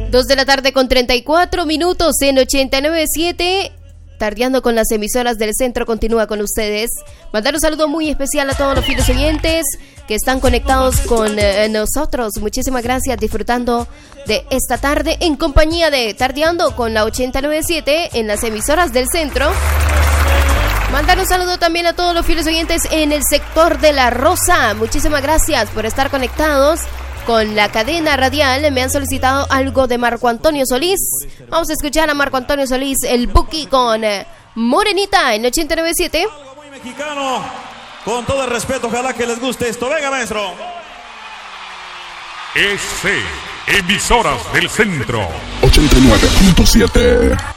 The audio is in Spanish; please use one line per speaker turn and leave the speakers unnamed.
2 de la tarde con 34 minutos en 89.7. Tardeando con las emisoras del centro continúa con ustedes. Mandar un saludo muy especial a todos los fieles oyentes que están conectados con nosotros. Muchísimas gracias, disfrutando de esta tarde en compañía de Tardeando con la 89.7 en las emisoras del centro. Mandar un saludo también a todos los fieles oyentes en el sector de La Rosa. Muchísimas gracias por estar conectados con la cadena radial. Me han solicitado algo de Marco Antonio Solís. Vamos a escuchar a Marco Antonio Solís, el Buki, con Morenita en 89.7.
Algo muy mexicano, con todo el respeto, ojalá que les guste esto. Venga, maestro.
Emisoras del centro
89.7.